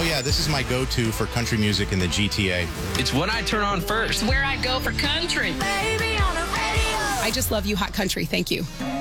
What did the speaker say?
Oh, yeah, this is my go-to for country music in the GTA. It's what I turn on first. Where I'd go for country. Baby on the radio. I just love you, hot country. Thank you.